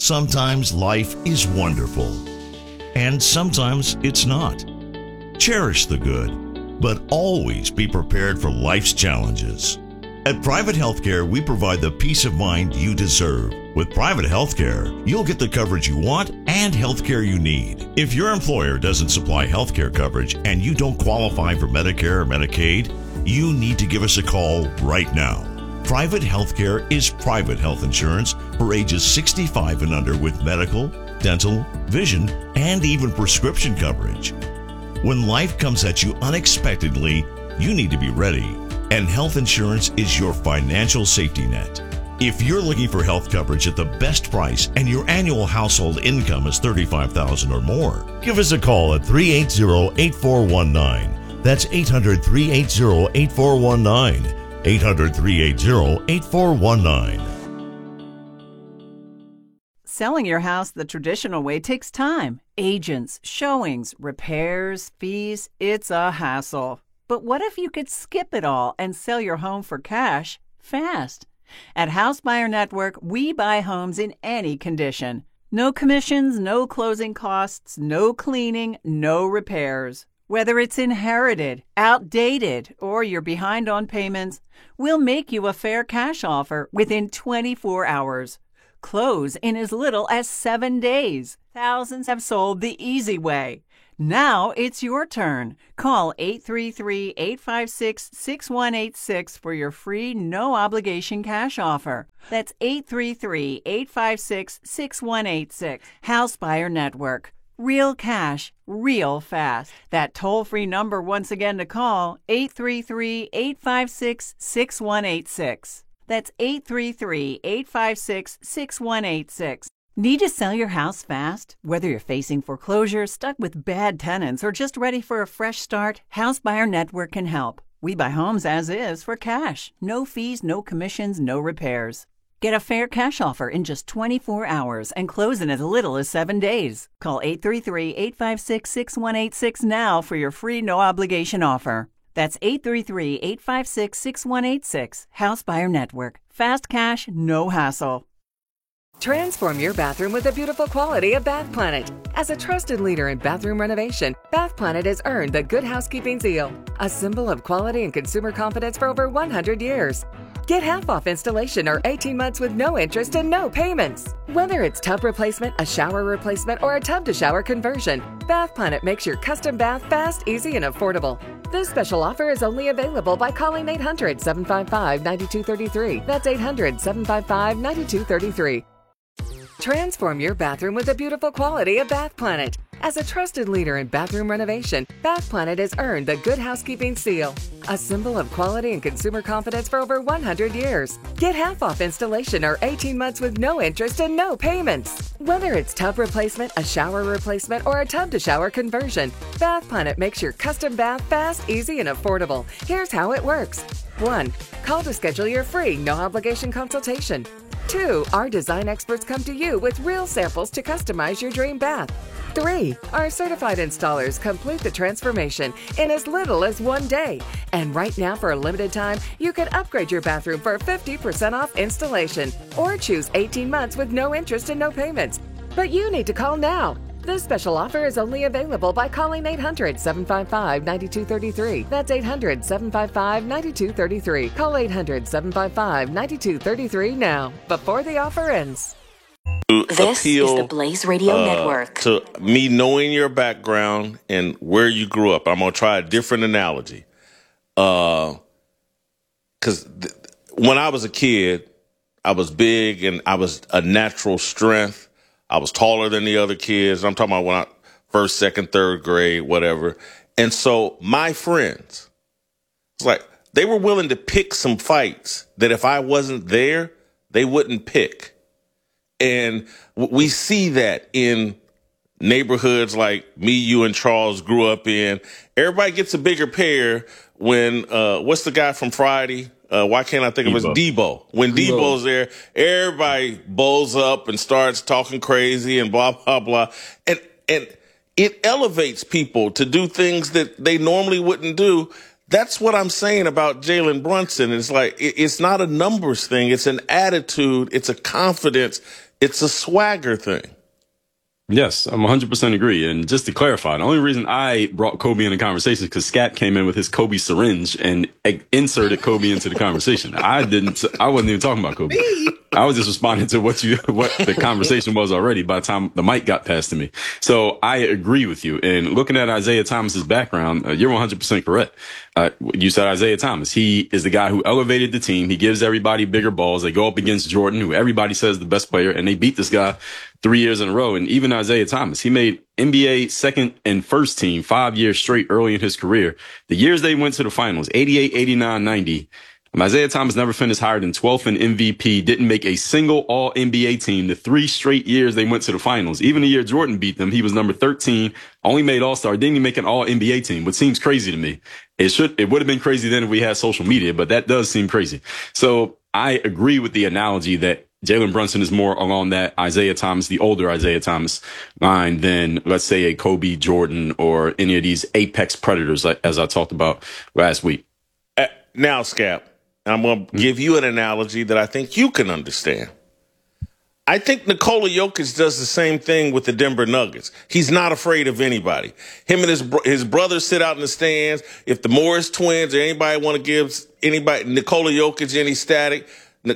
Sometimes life is wonderful, and sometimes it's not. Cherish the good, but always be prepared for life's challenges. At Private Healthcare, we provide the peace of mind you deserve. With Private Healthcare, you'll get the coverage you want and healthcare you need. If your employer doesn't supply healthcare coverage and you don't qualify for Medicare or Medicaid, you need to give us a call right now. Private Healthcare is private health insurance for ages 65 and under with medical, dental, vision, and even prescription coverage. When life comes at you unexpectedly, you need to be ready, and health insurance is your financial safety net. If you're looking for health coverage at the best price and your annual household income is $35,000 or more, give us a call at 380-8419. That's 800-380-8419. 800-380-8419. Selling your house the traditional way takes time. Agents, showings, repairs, fees, it's a hassle. But what if you could skip it all and sell your home for cash fast? At House Buyer Network, we buy homes in any condition. No commissions, no closing costs, no cleaning, no repairs. Whether it's inherited, outdated, or you're behind on payments, we'll make you a fair cash offer within 24 hours. Close in as little as 7 days. Thousands have sold the easy way. Now it's your turn. Call 833-856-6186 for your free, no-obligation cash offer. That's 833-856-6186. House Buyer Network. Real cash, real fast. That toll-free number once again to call, 833-856-6186. That's 833-856-6186. Need to sell your house fast? Whether you're facing foreclosure, stuck with bad tenants, or just ready for a fresh start, House Buyer Network can help. We buy homes as is for cash. No fees, no commissions, no repairs. Get a fair cash offer in just 24 hours and close in as little as 7 days. Call 833-856-6186 now for your free no-obligation offer. That's 833-856-6186. House Buyer Network. Fast cash, no hassle. Transform your bathroom with the beautiful quality of Bath Planet. As a trusted leader in bathroom renovation, Bath Planet has earned the Good Housekeeping seal, a symbol of quality and consumer confidence for over 100 years. Get half off installation or 18 months with no interest and no payments. Whether it's tub replacement, a shower replacement, or a tub-to-shower conversion, Bath Planet makes your custom bath fast, easy, and affordable. This special offer is only available by calling 800-755-9233. That's 800-755-9233. Transform your bathroom with the beautiful quality of Bath Planet. As a trusted leader in bathroom renovation, Bath Planet has earned the Good Housekeeping seal, a symbol of quality and consumer confidence for over 100 years. Get half off installation or 18 months with no interest and no payments. Whether it's tub replacement, a shower replacement, or a tub-to-shower conversion, Bath Planet makes your custom bath fast, easy, and affordable. Here's how it works. 1. Call to schedule your free, no-obligation consultation. 2. Our design experts come to you with real samples to customize your dream bath. 3. Our certified installers complete the transformation in as little as 1 day. And right now, for a limited time, you can upgrade your bathroom for 50% off installation or choose 18 months with no interest and no payments. But you need to call now. This special offer is only available by calling 800-755-9233. That's 800-755-9233. Call 800-755-9233 now, before the offer ends. This is the Blaze Radio Network. To me knowing your background and where you grew up, I'm going to try a different analogy. Because when I was a kid, I was big and I was a natural strength. I was taller than the other kids. I'm talking about when I first, second, third grade, whatever. And so my friends, it's like they were willing to pick some fights that if I wasn't there, they wouldn't pick. And we see that in neighborhoods like me, you, and Charles grew up in. Everybody gets a bigger pair when, what's the guy from Friday? Why can't I think of his Debo? When Debo's there, everybody bowls up and starts talking crazy and blah, blah, blah. And it elevates people to do things that they normally wouldn't do That's what I'm saying about Jalen Brunson. It's like, it's not a numbers thing. It's an attitude. It's a confidence. It's a swagger thing. Yes, I'm 100% agree. And just to clarify, the only reason I brought Kobe in the conversation is because Scat came in with his Kobe syringe and inserted Kobe into the conversation. I wasn't even talking about Kobe. I was just responding to what the conversation was already by the time the mic got passed to me. So I agree with you. And looking at Isaiah Thomas's background, you're 100% correct. You said Isaiah Thomas. He is the guy who elevated the team. He gives everybody bigger balls. They go up against Jordan, who everybody says is the best player, and they beat this guy 3 years in a row. And even Isaiah Thomas, he made NBA second and first team 5 years straight early in his career. The years they went to the finals, 88, 89, 90. Isaiah Thomas never finished higher than 12th in MVP, didn't make a single All-NBA team the 3 straight years they went to the finals. Even the year Jordan beat them, he was number 13, only made All-Star, didn't even make an All-NBA team, which seems crazy to me. It would have been crazy then if we had social media, but that does seem crazy. So I agree with the analogy that Jalen Brunson is more along that Isaiah Thomas, the older Isaiah Thomas line than, let's say, a Kobe, Jordan, or any of these apex predators, as I talked about last week. Now, Scap, I'm going to give you an analogy that I think you can understand. I think Nikola Jokic does the same thing with the Denver Nuggets. He's not afraid of anybody. Him and his brothers sit out in the stands. If the Morris twins or anybody want to give Nikola Jokic any static,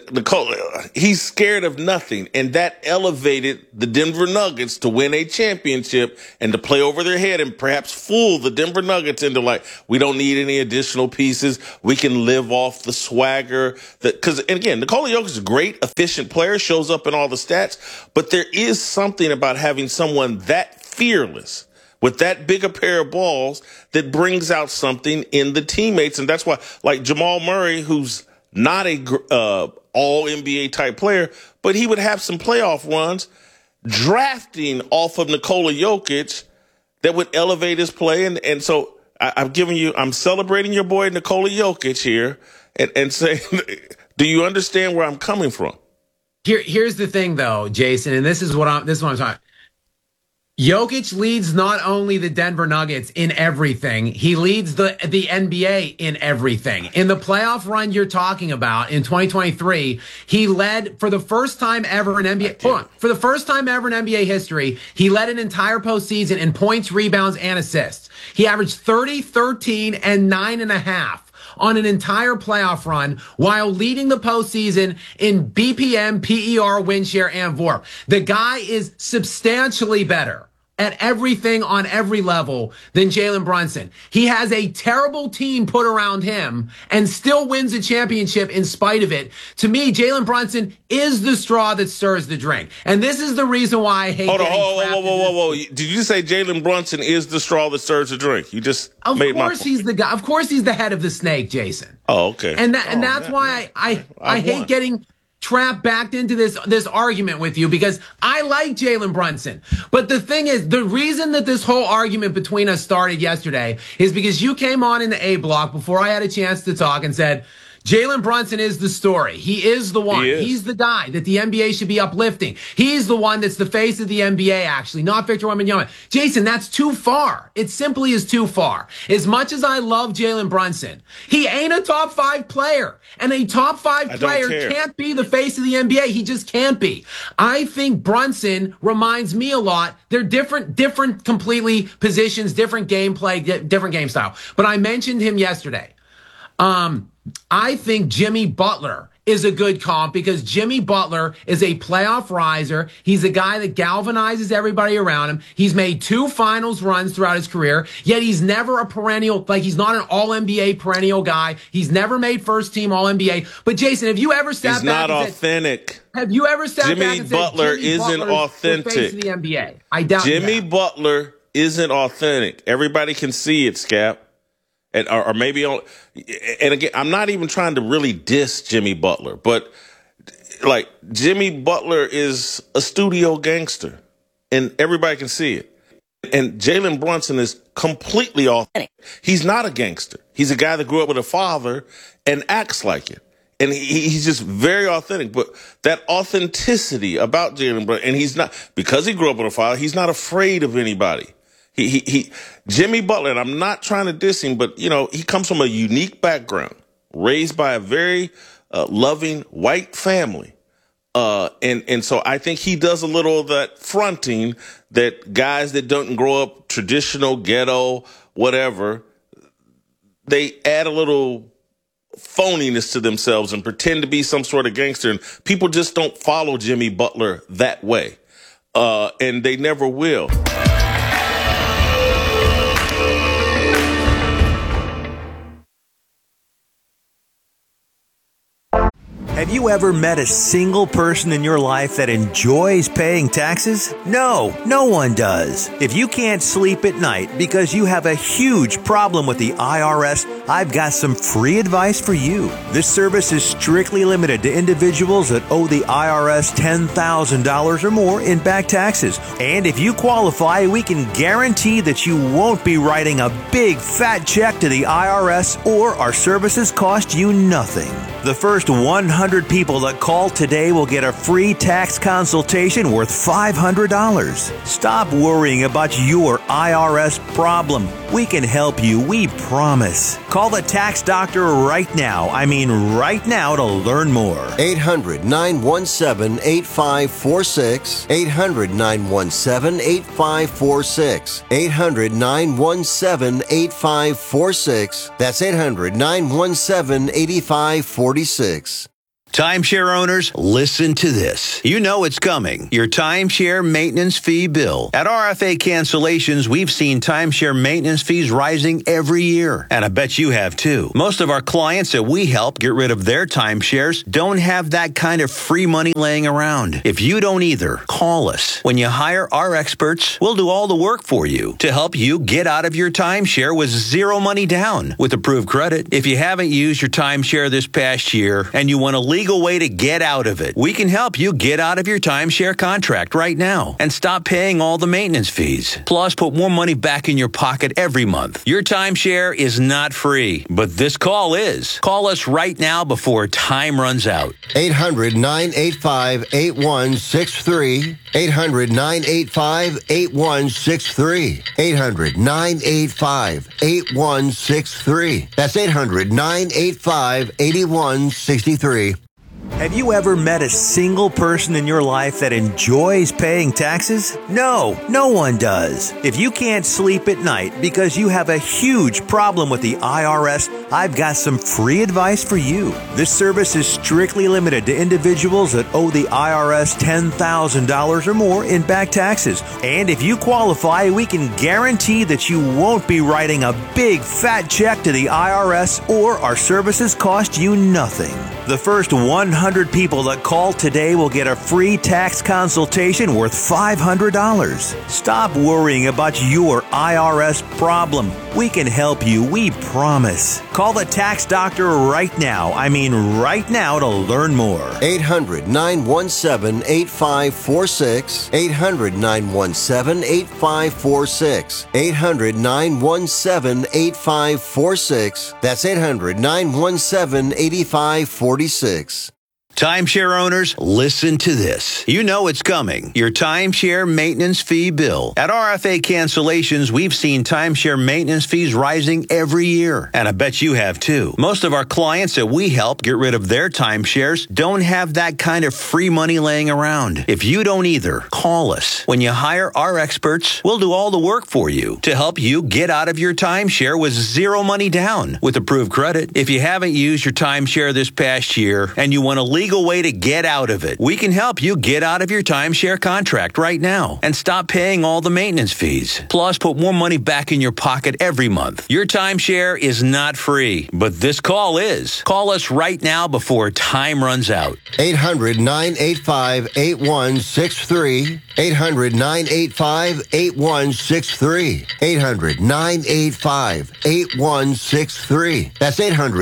he's scared of nothing, and that elevated the Denver Nuggets to win a championship and to play over their head and perhaps fool the Denver Nuggets into like, we don't need any additional pieces. We can live off the swagger. And again, Nikola Jokic is a great, efficient player, shows up in all the stats, but there is something about having someone that fearless with that big a pair of balls that brings out something in the teammates. And that's why, like Jamal Murray, who's not a all-NBA type player, but he would have some playoff runs drafting off of Nikola Jokic that would elevate his play. And so I'm celebrating your boy Nikola Jokic here and saying, do you understand where I'm coming from? Here's the thing, though, Jason, and this is what I'm talking. Jokic leads not only the Denver Nuggets in everything, he leads the NBA in everything. In the playoff run you're talking about in 2023, he led for the first time ever in NBA history, he led an entire postseason in points, rebounds, and assists. He averaged 30, 13, and 9.5 on an entire playoff run while leading the postseason in BPM, PER, win share, and VORP. The guy is substantially better at everything on every level than Jalen Brunson. He has a terrible team put around him and still wins a championship in spite of it. To me, Jalen Brunson is the straw that stirs the drink. And this is the reason why I hate whoa. Did you say Jalen Brunson is the straw that stirs the drink? You just made my point. He's the guy. Of course he's the head of the snake, Jason. Oh, okay. And that's why I hate getting trapped back into this argument with you, because I like Jalen Brunson. But the thing is, the reason that this whole argument between us started yesterday is because you came on in the A block before I had a chance to talk and said, Jalen Brunson is the story. He is the one. He's the guy that the NBA should be uplifting. He's the one that's the face of the NBA, actually, not Victor Wembanyama. Jason, that's too far. It simply is too far. As much as I love Jalen Brunson, he ain't a top 5 player. And a top 5 player can't be the face of the NBA. He just can't be. I think Brunson reminds me a lot. They're different completely positions, different gameplay, different game style. But I mentioned him yesterday. I think Jimmy Butler is a good comp because Jimmy Butler is a playoff riser. He's a guy that galvanizes everybody around him. He's made 2 finals runs throughout his career, yet he's never a perennial, like he's not an all-NBA perennial guy. He's never made first team all-NBA. But Jason, have you ever sat He's back not and authentic. Said, have you ever sat Jimmy back and Butler said Jimmy isn't Butler's authentic. the face of the NBA? I doubt Jimmy that. Butler isn't authentic. Everybody can see it, Scap. Or maybe, and again, I'm not even trying to really diss Jimmy Butler, but like Jimmy Butler is a studio gangster and everybody can see it. And Jalen Brunson is completely authentic. He's not a gangster. He's a guy that grew up with a father and acts like it. And he's just very authentic. But that authenticity about Jalen Brunson, and he's not, because he grew up with a father, he's not afraid of anybody. Jimmy Butler, and I'm not trying to diss him, but, you know, he comes from a unique background, raised by a very loving white family. And so I think he does a little of that fronting that guys that don't grow up traditional ghetto, whatever, they add a little phoniness to themselves and pretend to be some sort of gangster. And people just don't follow Jimmy Butler that way. And they never will. Have you ever met a single person in your life that enjoys paying taxes? No, no one does. If you can't sleep at night because you have a huge problem with the IRS, I've got some free advice for you. This service is strictly limited to individuals that owe the IRS $10,000 or more in back taxes. And if you qualify, we can guarantee that you won't be writing a big fat check to the IRS, or our services cost you nothing. The first 100 people that call today will get a free tax consultation worth $500. Stop worrying about your IRS problem. We can help you, we promise. Call the tax doctor right now. I mean right now, to learn more. 800-917-8546. 800-917-8546. 800-917-8546. That's 800-917-8546. Timeshare owners, listen to this. You know it's coming. Your timeshare maintenance fee bill. At RFA Cancellations, we've seen timeshare maintenance fees rising every year. And I bet you have too. Most of our clients that we help get rid of their timeshares don't have that kind of free money laying around. If you don't either, call us. When you hire our experts, we'll do all the work for you to help you get out of your timeshare with zero money down with approved credit. If you haven't used your timeshare this past year and you want to legal way to get out of it, we can help you get out of your timeshare contract right now and stop paying all the maintenance fees. Plus, put more money back in your pocket every month. Your timeshare is not free, but this call is. Call us right now before time runs out. 800-985-8163. 800-985-8163. 800-985-8163. That's 800-985-8163. Have you ever met a single person in your life that enjoys paying taxes? No, no one does. If you can't sleep at night because you have a huge problem with the IRS, I've got some free advice for you. This service is strictly limited to individuals that owe the IRS $10,000 or more in back taxes. And if you qualify, we can guarantee that you won't be writing a big fat check to the IRS, or our services cost you nothing. The first 100 people that call today will get a free tax consultation worth $500. Stop worrying about your IRS problem. We can help you, we promise. Call the tax doctor right now. I mean right now, to learn more. 800-917-8546. 800-917-8546. 800-917-8546. That's 800-917-8546. Timeshare owners, listen to this. You know it's coming. Your timeshare maintenance fee bill. At RFA Cancellations, we've seen timeshare maintenance fees rising every year. And I bet you have too. Most of our clients that we help get rid of their timeshares don't have that kind of free money laying around. If you don't either, call us. When you hire our experts, we'll do all the work for you to help you get out of your timeshare with zero money down with approved credit. If you haven't used your timeshare this past year and you want to legal way to get out of it, we can help you get out of your timeshare contract right now and stop paying all the maintenance fees. Plus, put more money back in your pocket every month. Your timeshare is not free, but this call is. Call us right now before time runs out. 800-985-8163. 800-985-8163. 800-985-8163. That's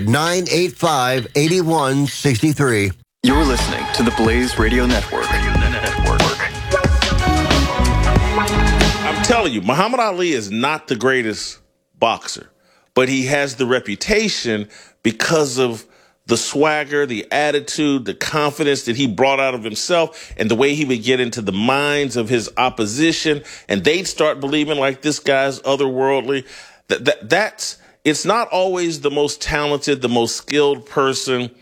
800-985-8163. You're listening to the Blaze Radio Network. I'm telling you, Muhammad Ali is not the greatest boxer, but he has the reputation because of the swagger, the attitude, the confidence that he brought out of himself, and the way he would get into the minds of his opposition, and they'd start believing like this guy's otherworldly. It's not always the most talented, the most skilled person.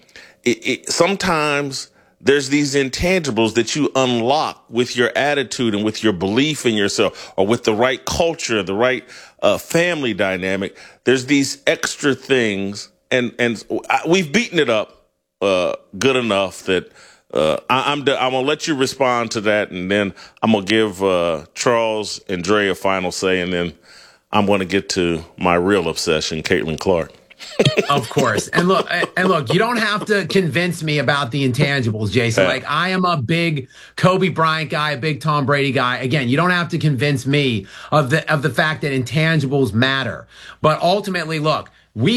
Sometimes there's these intangibles that you unlock with your attitude and with your belief in yourself, or with the right culture, the right family dynamic. There's these extra things, and we've beaten it up good enough that I'm gonna let you respond to that, and then I'm gonna give Charles and Dre a final say, and then I'm gonna get to my real obsession, Caitlin Clark. Of course. And look, you don't have to convince me about the intangibles, Jason. Like, I am a big Kobe Bryant guy, a big Tom Brady guy. Again, you don't have to convince me of the fact that intangibles matter. But ultimately, look,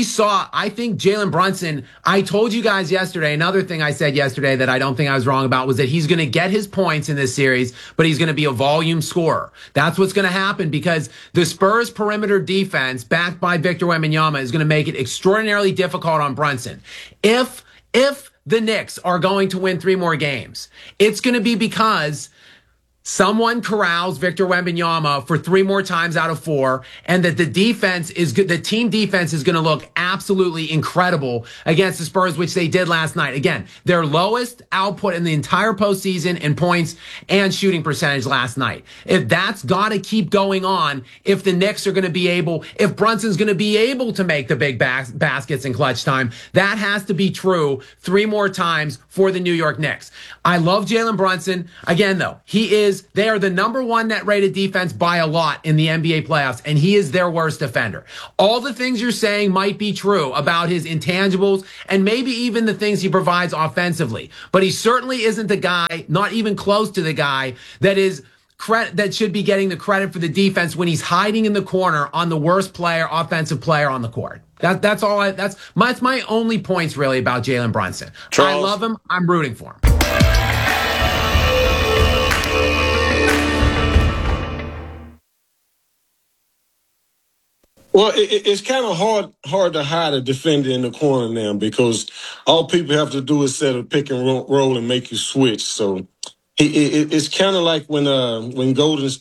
I think Jalen Brunson, I told you guys yesterday, another thing I said yesterday that I don't think I was wrong about was that he's going to get his points in this series, but he's going to be a volume scorer. That's what's going to happen, because the Spurs perimeter defense backed by Victor Wembanyama is going to make it extraordinarily difficult on Brunson. If the Knicks are going to win 3 more games, it's going to be because someone corrals Victor Wembanyama for 3 more times out of 4, and that the team defense is going to look absolutely incredible against the Spurs, which they did last night. Again, their lowest output in the entire postseason in points and shooting percentage last night. If that's got to keep going on, if the Knicks are going to be able, if Brunson's going to be able to make the big baskets in clutch time, that has to be true 3 more times for the New York Knicks. I love Jalen Brunson. Again, though, they are the number 1 net rated defense by a lot in the NBA playoffs, and he is their worst defender. All the things you're saying might be true about his intangibles, and maybe even the things he provides offensively, but he certainly isn't the guy, not even close to the guy, that should be getting the credit for the defense when he's hiding in the corner on the worst offensive player on the court. That's my only points really about Jalen Brunson. Charles, I love him. I'm rooting for him. Well, it's kind of hard to hide a defender in the corner now, because all people have to do is set a pick and roll and make you switch. So it's kind of like when Golden